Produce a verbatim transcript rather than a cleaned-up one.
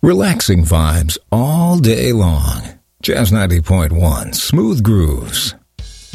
Relaxing vibes all day long. Jazz ninety point one, Smooth Grooves.